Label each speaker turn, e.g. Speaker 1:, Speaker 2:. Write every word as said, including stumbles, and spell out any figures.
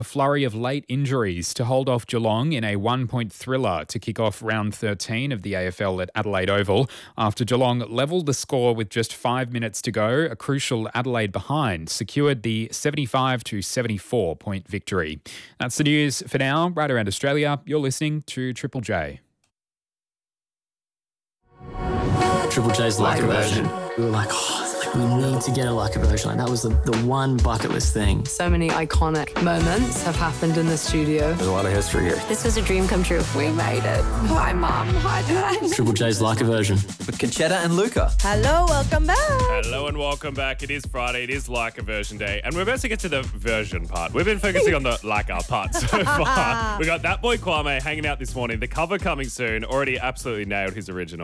Speaker 1: A flurry of late injuries to hold off Geelong in a one-point thriller to kick off round thirteen of the A F L at Adelaide Oval. After Geelong levelled the score with just five minutes to go, a crucial Adelaide behind secured the seventy-five to seventy-four point victory. That's the news for now. Right around Australia, you're listening to Triple J.
Speaker 2: Triple J's Leica version. We were like, oh, like we need to get a Leica version. Like that was the, the one bucket list thing.
Speaker 3: So many iconic moments have happened in the studio.
Speaker 2: There's a lot of history here.
Speaker 4: This was a dream come true.
Speaker 3: We made it. Hi, Mum. Hi, Dad.
Speaker 2: Triple J's Leica version.
Speaker 5: With Conchetta and Luca.
Speaker 6: Hello, welcome back.
Speaker 7: Hello and welcome back. It is Friday. It is Leica version day. And we're about to get to the version part. We've been focusing on the Leica part so far. We got that boy Kwame hanging out this morning. The cover coming soon. Already absolutely nailed his original.